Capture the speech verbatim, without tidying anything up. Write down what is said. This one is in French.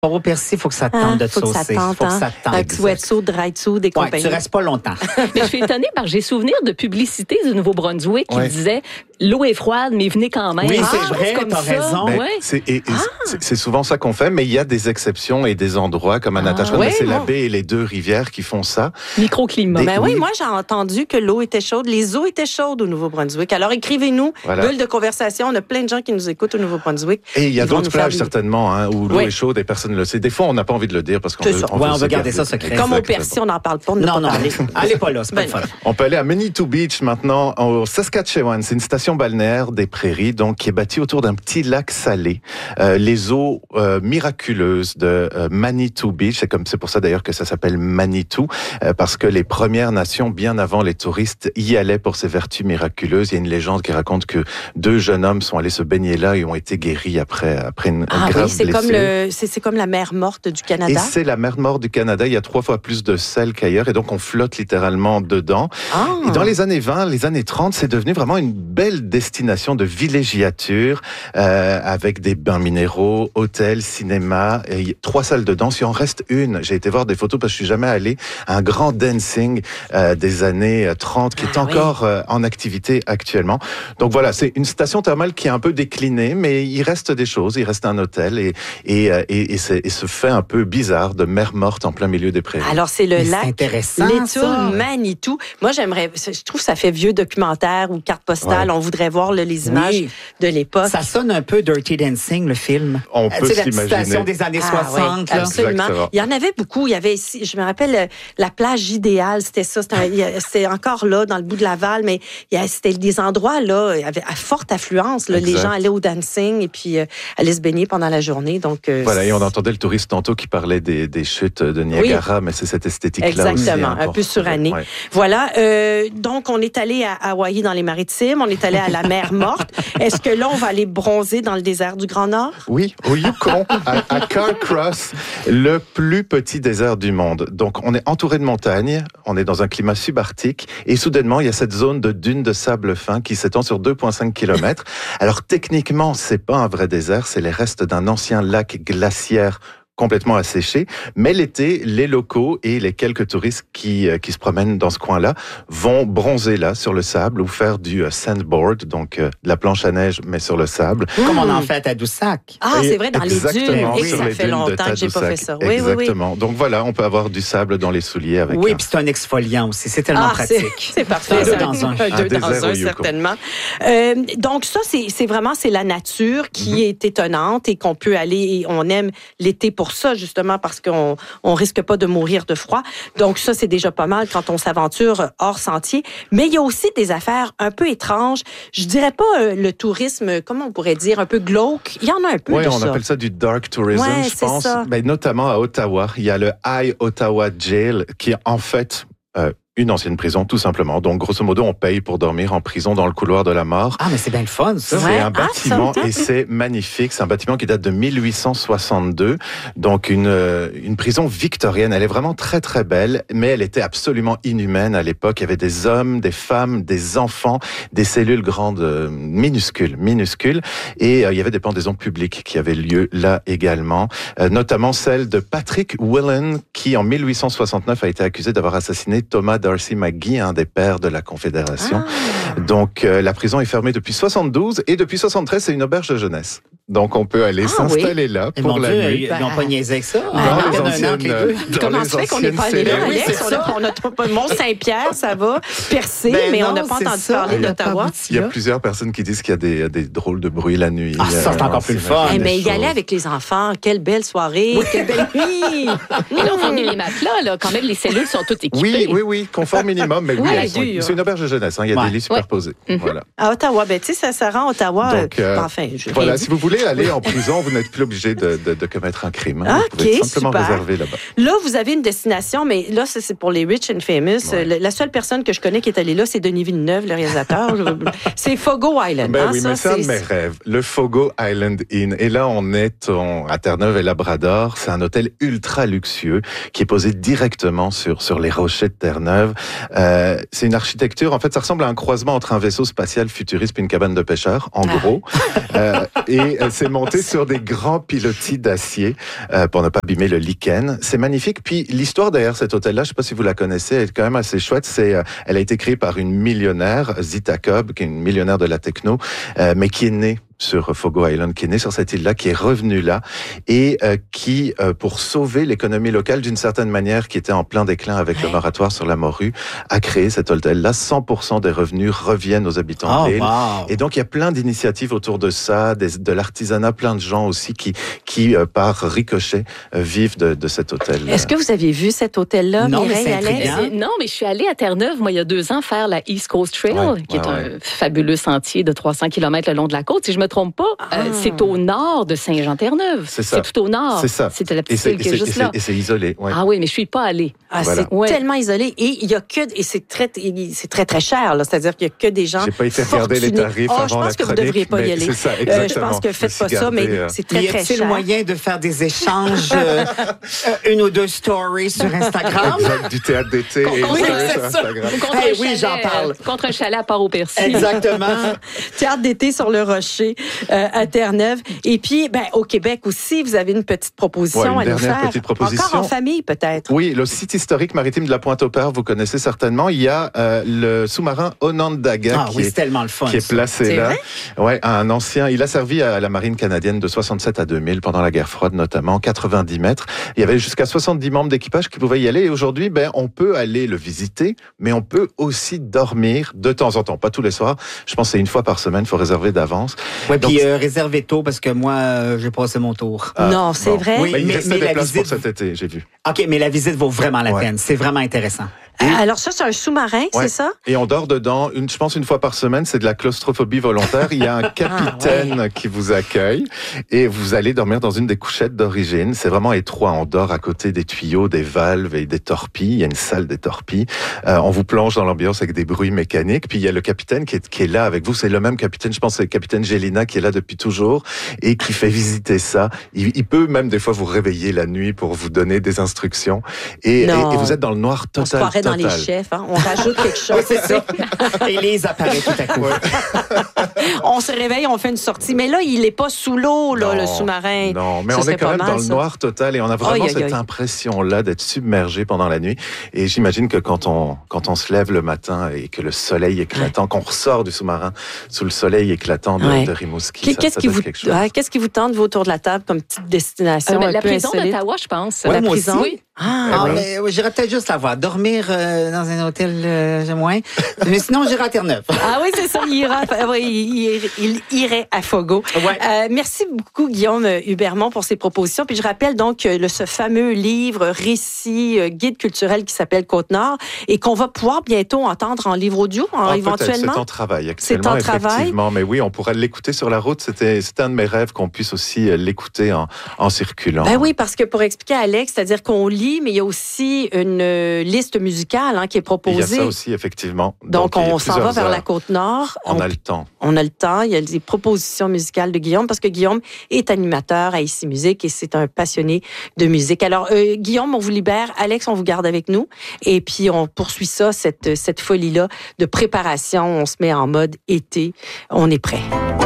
Pour au Percy, il faut que ça tente Hein, de te faut que ça saucer. tente, faut que hein. ça tente. Un petit wetsuit, dry-suit, des Ouais, compagnies. tu restes pas longtemps. Mais je suis étonnée parce que j'ai souvenir de publicités du Nouveau-Brunswick qui Ouais. disaient l'eau est froide, mais venez quand même. Oui, Ah, c'est vrai, comme t'as ça. raison. Mais Ouais. c'est, et, et c'est, c'est souvent ça qu'on fait, mais il y a des exceptions et des endroits comme à Natashquan, ouais, mais c'est bon. la baie et les deux rivières qui font ça. Microclimat. Des- Ben oui, Oui. moi j'ai entendu que l'eau était chaude, les eaux étaient chaudes au Nouveau-Brunswick. Alors écrivez-nous, Voilà. bulle de conversation, on a plein de gens qui nous écoutent au Nouveau-Brunswick. Et il y a Ils vont d'autres nous faire plages des- certainement hein, où l'eau Oui. est chaude et personne ne le sait. Des fois, on n'a pas envie de le dire parce qu'on C'est veut, ça. on Ouais, veut on se veut garder garder ça secret. Comme au Exactement. Percy, on n'en parle pas, on n'a Non, pas non, parlé. allez pas là, c'est pas Ben le fun. On peut aller à Manitou Beach maintenant, au Saskatchewan. C'est une station balnéaire des prairies, donc qui est bâtie autour d'un petit lac salé. Euh, les eaux euh, miraculeuses de euh, Manitou Beach, c'est comme c'est pour ça d'ailleurs que ça s'appelle Manitou, euh, parce que les Premières Nations, bien avant les touristes, y allaient pour ces vertus miraculeuses. Il y a une légende qui raconte que deux jeunes hommes sont allés se baigner là et ont été guéris après après une, une Ah grave oui, c'est blessure. comme, le, c'est, c'est comme la mer morte du Et Canada. c'est la mer Morte du Canada. Il y a trois fois plus de sel qu'ailleurs, et donc on flotte littéralement dedans. Ah. Et dans les années vingt, les années trente, c'est devenu vraiment une belle destination de villégiature, euh, avec des bains minéraux, hôtels, cinéma, et il y a trois salles de danse. Il en reste une. J'ai été voir des photos parce que je suis jamais allé à un grand dancing euh, des années trente qui est Ah oui. encore euh, en activité actuellement. Donc voilà, c'est une station thermale qui est un peu déclinée, mais il reste des choses. Il reste un hôtel et et euh, et, et, c'est, et ce fait un peu bizarre de mer morte en plein milieu des prairies. Alors, c'est le Mais c'est lac intéressant, Little ça. Manitou. Moi, j'aimerais, je trouve que ça fait vieux documentaire ou carte postale. Ouais. On voudrait voir là, les images Oui. de l'époque. Ça sonne un peu Dirty Dancing, le film. On Euh, peut tu sais, la s'imaginer. station des années Ah, soixante. ouais, là. absolument. Exactement. Il y en avait beaucoup. Il y avait ici, je me rappelle, euh, la plage idéale, c'était ça. C'était, un- il y a- c'était encore là, dans le bout de Laval, mais il y a, c'était des endroits là, il y avait à forte affluence. Là, les Exact. gens allaient au dancing et puis euh, allaient se baigner pendant la journée. Donc, euh, Voilà, et on entendait le touriste tantôt qui parlait des, des chutes de Niagara, mais c'est cette esthétique-là Exactement, aussi. hein, un qu'on peu surannée. retrouve. Ouais. Voilà. Euh, donc, on est allé à Hawaï dans les Maritimes, on est allé à la mer Morte. Est-ce que là, on va aller bronzer dans le désert du Grand Nord? Oui, au Yukon, à, à Carcross, le plus petit désert du monde. Donc, on est entouré de montagnes, on est dans un climat subarctique, et soudainement, il y a cette zone de dunes de sable fin qui s'étend sur deux virgule cinq kilomètres. Alors, techniquement, c'est pas un vrai désert, c'est les restes d'un ancien lac glaciaire complètement asséché, mais l'été, les locaux et les quelques touristes qui euh, qui se promènent dans ce coin-là vont bronzer là sur le sable ou faire du euh, sandboard, donc euh, de la planche à neige mais sur le sable. Comme on Mmh. en fait à Doussac. Ah, Et c'est vrai, dans les dunes. exactement, Et sur ça les fait dunes de longtemps que j'ai pas Tadoussac. fait ça. Oui, oui, oui. Exactement. Donc voilà, on peut avoir du sable dans les souliers avec Oui, un- puis c'est un exfoliant aussi. C'est tellement Ah, c'est, pratique. c'est parfait. Deux ça. dans un. Un deux Un dans désert un, au Yukon. certainement. Euh, donc, ça, c'est, c'est vraiment, c'est la nature qui Mm-hmm. est étonnante et qu'on peut aller, et on aime l'été pour ça, justement, parce qu'on on risque pas de mourir de froid. Donc, ça, c'est déjà pas mal quand on s'aventure hors sentier. Mais il y a aussi des affaires un peu étranges. Je dirais pas euh, le tourisme, comment on pourrait dire, un peu glauque. Il y en a un peu Oui, de on ça. appelle ça du dark tourism, Ouais, je c'est pense. ça. Ben, notamment à Ottawa, il y a le High Ottawa Jail, qui est en fait euh, une ancienne prison, tout simplement. Donc, grosso modo, on paye pour dormir en prison dans le couloir de la mort. Ah, mais c'est bien le fun, ça. C'est Ouais. un Ah, bâtiment ça me et c'est magnifique. C'est un bâtiment qui date de mille huit cent soixante-deux. Donc une euh, une prison victorienne. Elle est vraiment très très belle, mais elle était absolument inhumaine à l'époque. Il y avait des hommes, des femmes, des enfants, des cellules grandes, euh, minuscules, minuscules. Et euh, il y avait des pendaisons publiques qui avaient lieu là également, euh, notamment celle de Patrick Whelan, qui en mille huit cent soixante-neuf a été accusé d'avoir assassiné Thomas Darcy McGee, un des pères de la Confédération. Ah. Donc, euh, la prison est fermée depuis soixante-douze et depuis soixante-treize, c'est une auberge de jeunesse. Donc, on peut aller Ah, s'installer là Et pour mon la Dieu, nuit. ils n'ont pas niaisé avec ça. Dans Ah, les à peine un an anciennes, que les deux. dans Comment les ça fait qu'on n'est anciennes pas allé là, cellules. Oui, Alex? c'est On ça. a, on a pas Mont-Saint-Pierre, ça va, percé, Ben mais on non, n'a pas c'est entendu ça. parler On n'a d'Ottawa. pas abouti Il y a là. plusieurs personnes qui disent qu'il y a des, des drôles de bruit la nuit. Ah, ça, c'est Euh, encore plus le on fun. s'imagine Eh, des mais y aller choses. avec les enfants, quelle belle soirée, quelle belle nuit. Et là, on fournit les matelas, là. Quand même, les cellules sont toutes équipées. Oui, oui, oui, confort minimum, mais oui, Oui, elles sont- dur. c'est une auberge de jeunesse, hein, il y a Ouais. des lits superposés. Voilà. À Ottawa, ben tu sais, ça, ça rend Ottawa. Donc, euh, euh, enfin, je Voilà, rien si dit. vous voulez aller en prison, vous n'êtes plus obligé de, de, de commettre un crime. hein. Vous pouvez Ok, tout simplement super. réserver là-bas. Là, vous avez une destination, mais là, ça, c'est pour les rich and famous. Ouais. La, la seule personne que je connais qui est allée là, c'est Denis Villeneuve, le réalisateur. Je- c'est Fogo Island. Ben hein, oui, ça, mais c'est un de mes rêves. Le Fogo Island Inn. Et là, on est on, à Terre-Neuve et Labrador. C'est un hôtel ultra luxueux qui est posé directement sur, sur les rochers de Terre-Neuve. Terre-Neuve. Euh, c'est une architecture, en fait, ça ressemble à un croisement entre un vaisseau spatial futuriste et une cabane de pêcheurs, en Ah. gros. Euh, et c'est monté sur des grands pilotis d'acier euh, pour ne pas abîmer le lichen. C'est magnifique. Puis l'histoire derrière cet hôtel-là, je sais pas si vous la connaissez, elle est quand même assez chouette. C'est, euh, elle a été créée par une millionnaire, Zita Cobb, qui est une millionnaire de la techno, euh, mais qui est née sur Fogo Island, qui est né sur cette île-là, qui est revenu là et euh, qui, euh, pour sauver l'économie locale d'une certaine manière, qui était en plein déclin avec ouais. le moratoire sur la morue, a créé cet hôtel-là. cent pour cent des revenus reviennent aux habitants oh, de l'île. Wow. Et donc, il y a plein d'initiatives autour de ça, des, de l'artisanat, plein de gens aussi qui, qui euh, par ricochet, euh, vivent de, de cet hôtel. Est-ce que vous aviez vu cet hôtel-là, non, Mireille, mais c'est Alex? Non, mais je suis allée à Terre-Neuve, moi, il y a deux ans, faire la East Coast Trail, ouais, qui ouais, est ouais. un fabuleux sentier de trois cents kilomètres le long de la côte. Si je me trompe pas, Ah. euh, c'est au nord de Saint-Jean-Terre-Neuve. C'est ça. C'est tout au nord. C'est ça. C'était la Et petite c'est, île qui est et juste c'est, là. et c'est isolé. Ouais. Ah oui, mais je suis pas allée. Ah, Voilà. c'est Ouais. tellement isolé et il y a que et c'est très c'est très très cher là, c'est-à-dire qu'il y a que des gens. J'ai pas été regarder les fortunés. tarifs Oh, avant je pense la que vous chronique, devriez pas y mais aller. c'est ça, Euh, exactement. je pense que Je faites me pas suis ça, mais gardé, euh, c'est très Y très a-t-il cher. moyen de faire des échanges, euh, euh, une ou deux stories sur Instagram? Exact, du théâtre d'été Con- et oui, une c'est sur ça. Instagram. Ou contre Hey, un oui, chalet, j'en parle. euh, contre un chalet à Port-au-Percy. Exactement. Théâtre d'été sur le Rocher euh, à Terre-Neuve. Et puis, ben, au Québec aussi, vous avez une petite proposition Ouais, une à nous dernière faire. petite proposition. Encore en famille, peut-être. Oui, le site historique maritime de la Pointe-au-Père, vous connaissez certainement. Il y a euh, le sous-marin Onondaga Ah qui oui, est c'est tellement le fun. qui est ça. placé C'est là. vrai? Ouais, un ancien. Il a servi à la marine canadienne de soixante-sept à deux mille pendant la guerre froide, notamment quatre-vingt-dix mètres. Il y avait jusqu'à soixante-dix membres d'équipage qui pouvaient y aller. Et aujourd'hui, ben, on peut aller le visiter, mais on peut aussi dormir de temps en temps, pas tous les soirs. Je pense que c'est une fois par semaine. Il faut réserver d'avance. Ouais, Donc, puis euh, réservez tôt parce que moi, euh, j'ai passé mon tour. Ah, non, c'est bon. vrai. Oui. Mais il Mais- restait mais des la places visite- pour cet été, j'ai vu. OK, mais la visite vaut vraiment la Ouais. peine. C'est vraiment intéressant. Euh, Alors ça, c'est un sous-marin, Ouais. c'est ça? Et on dort dedans, une, je pense une fois par semaine, c'est de la claustrophobie volontaire. Il y a un capitaine Ah, qui vous accueille et vous allez dormir dans une des couchettes d'origine. C'est vraiment étroit, on dort à côté des tuyaux, des valves et des torpilles. Il y a une salle des torpilles. Euh, on vous plonge dans l'ambiance avec des bruits mécaniques. Puis il y a le capitaine qui est, qui est là avec vous. C'est le même capitaine, je pense c'est le capitaine Gélina qui est là depuis toujours et qui fait visiter ça. Il, il peut même des fois vous réveiller la nuit pour vous donner des instructions. Et, et, Non. et vous êtes dans le noir On se total. croirait dans total. les chefs, hein? On rajoute quelque chose. Oui, c'est ça. Élise apparaît tout à coup. On se réveille, on fait une sortie. Mais là, il n'est pas sous l'eau, là, Non, le sous-marin. Non, mais Ce on serait est quand pas même mal, dans le ça. noir total et on a vraiment Aïe, aïe, cette aïe. impression-là d'être submergé pendant la nuit. Et j'imagine que quand on, quand on se lève le matin et que le soleil éclatant, qu'on ressort du sous-marin sous le soleil éclatant de, Ouais. de Rimouski, Qu'est- ça, Qu'est-ce ça qui donne vous, quelque chose. ouais, qu'est-ce qui vous tente, vous, autour de la table, comme petite destination Euh, ben, un la peu prison insolite? d'Ottawa, je pense. Ouais, La moi prison? aussi. Ah, Ah, oui. mais, ouais, j'irais peut-être juste la voir. Dormir euh, dans un hôtel, euh, j'ai moins. Mais sinon, j'irai à Terre-Neuve. Ah oui, c'est ça, il ira, euh, oui, il, il- il irait à Fogo. Ouais. Euh, merci beaucoup, Guillaume Hubermont, pour ces propositions. Puis je rappelle donc euh, le, ce fameux livre, récit, euh, guide culturel qui s'appelle Côte-Nord et qu'on va pouvoir bientôt entendre en livre audio, hein, Ah, éventuellement. C'est en travail C'est actuellement, en travail. effectivement. Mais oui, on pourrait l'écouter sur la route. C'était, c'était un de mes rêves qu'on puisse aussi euh, l'écouter en, en circulant. Ben oui, parce que pour expliquer à Alex, c'est-à-dire qu'on lit, mais il y a aussi une euh, liste musicale hein, qui est Il y a proposée. ça aussi, effectivement. Donc, il y a on s'en va plusieurs vers la heures. Côte-Nord. On a le temps. On a le temps. Il y a des propositions musicales de Guillaume parce que Guillaume est animateur à Ici Musique et c'est un passionné de musique. Alors, euh, Guillaume, on vous libère. Alex, on vous garde avec nous. Et puis, on poursuit ça, cette, cette folie-là de préparation. On se met en mode été. On est prêt.